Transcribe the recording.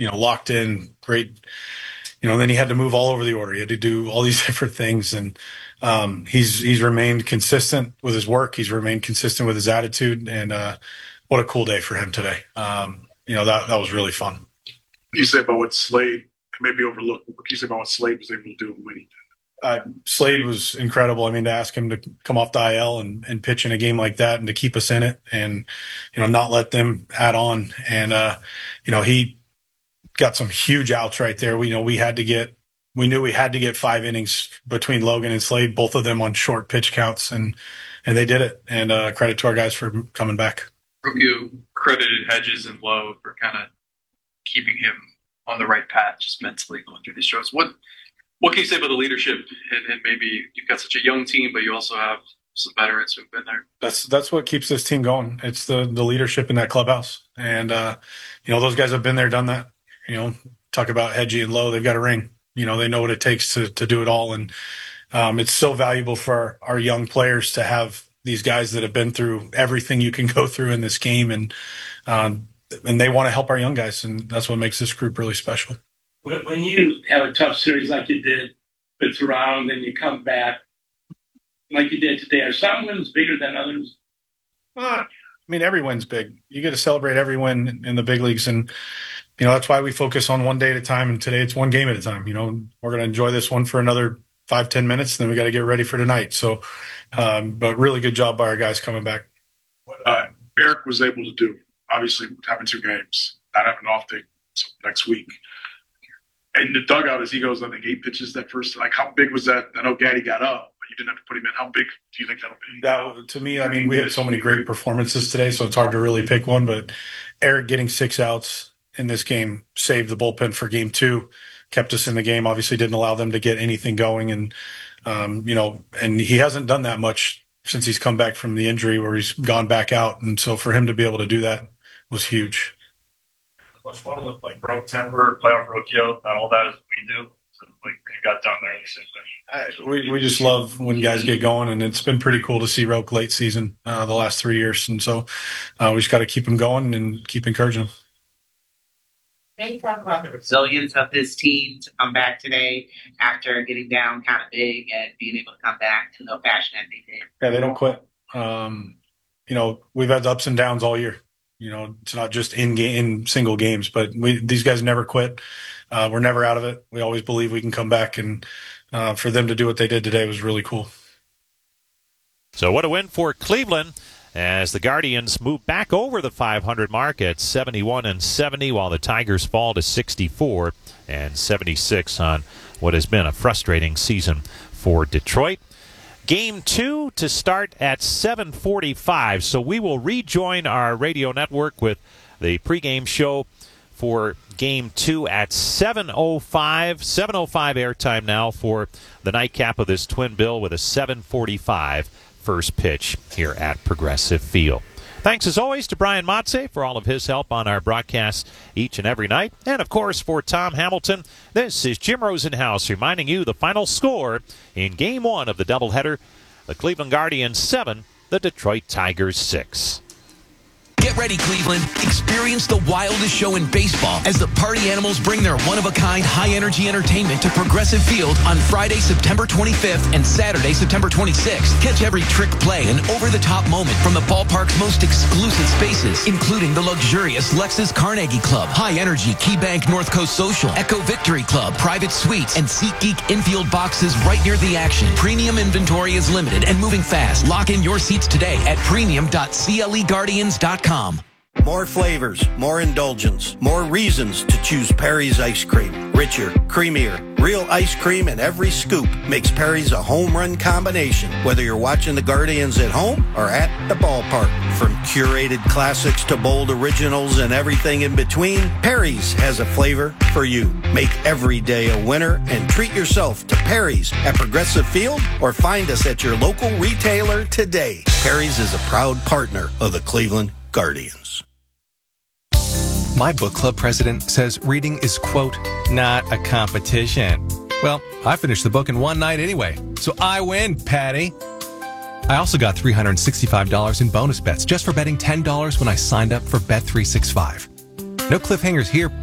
locked in, great. Then he had to move all over the order. He had to do all these different things. And he's remained consistent with his work. He's remained consistent with his attitude. And what a cool day for him today. That was really fun. You said about what Slade maybe overlooked. What can you say about what Slade was able to do when he did? Slade was incredible. I mean, to ask him to come off the IL and pitch in a game like that and to keep us in it and, not let them add on. And, he got some huge outs right there. We knew we had to get 5 innings between Logan and Slade, both of them on short pitch counts, and they did it. And credit to our guys for coming back. You credited Hedges and Lowe for kind of keeping him on the right path, just mentally going through these shows. What can you say about the leadership? And maybe you've got such a young team, but you also have some veterans who've been there. That's what keeps this team going. It's the leadership in that clubhouse. And, those guys have been there, done that. Talk about Hedgie and Lowe. They've got a ring. They know what it takes to do it all. And it's so valuable for our young players to have these guys that have been through everything you can go through in this game. And they want to help our young guys. And that's what makes this group really special. When you have a tough series like you did with Toronto, and you come back like you did today, are some wins bigger than others? Every win's big. You get to celebrate every win in the big leagues. And, that's why we focus on one day at a time. And today it's one game at a time. We're going to enjoy this one for another 5-10 minutes. And then we got to get ready for tonight. So, but really good job by our guys coming back. What Eric was able to do, obviously having 2 games, not having an off day next week. And the dugout, as he goes, I think 8 pitches that first. Like, how big was that? I know Gaddy got up, but you didn't have to put him in. How big do you think that'll be? To me, we had so many great performances today, so it's hard to really pick one. But Eric getting 6 outs in this game saved the bullpen for game 2, kept us in the game. Obviously, didn't allow them to get anything going, and and he hasn't done that much since he's come back from the injury, where he's gone back out. And so for him to be able to do that was huge. Much fun with broke temper, playoff rookie, not all that as we do. So you got done there. We just love when guys get going, and it's been pretty cool to see Roke late season the last 3 years. And so we just got to keep him going and keep encouraging him. Can you talk about the resilience of this team to come back today after getting down kind of big and being able to come back in the fashion that they did? Yeah, they don't quit. We've had ups and downs all year. It's not just in single games, but these guys never quit. We're never out of it. We always believe we can come back, and for them to do what they did today was really cool. So what a win for Cleveland as the Guardians move back over the 500 mark at 71-70, while the Tigers fall to 64-76 on what has been a frustrating season for Detroit. Game 2 to start at 7:45, so we will rejoin our radio network with the pregame show for Game 2 at 7:05. 7:05 airtime now for the nightcap of this twin bill with a 7:45 first pitch here at Progressive Field. Thanks, as always, to Brian Motze for all of his help on our broadcasts each and every night. And, of course, for Tom Hamilton, this is Jim Rosenhaus reminding you the final score in Game 1 of the doubleheader. The Cleveland Guardians 7, the Detroit Tigers 6. Get ready, Cleveland. Experience the wildest show in baseball as the Party Animals bring their one-of-a-kind, high-energy entertainment to Progressive Field on Friday, September 25th and Saturday, September 26th. Catch every trick play and over-the-top moment from the ballpark's most exclusive spaces, including the luxurious Lexus Carnegie Club, high-energy KeyBank North Coast Social, Echo Victory Club, private suites, and SeatGeek infield boxes right near the action. Premium inventory is limited and moving fast. Lock in your seats today at premium.cleguardians.com. More flavors, more indulgence, more reasons to choose Perry's ice cream. Richer, creamier, real ice cream in every scoop makes Perry's a home run combination. Whether you're watching the Guardians at home or at the ballpark. From curated classics to bold originals and everything in between, Perry's has a flavor for you. Make every day a winner and treat yourself to Perry's at Progressive Field or find us at your local retailer today. Perry's is a proud partner of the Cleveland Guardians. My book club president says reading is, quote, not a competition. Well, I finished the book in one night anyway, so I win, Patty. I also got $365 in bonus bets just for betting $10 when I signed up for Bet365. No cliffhangers here.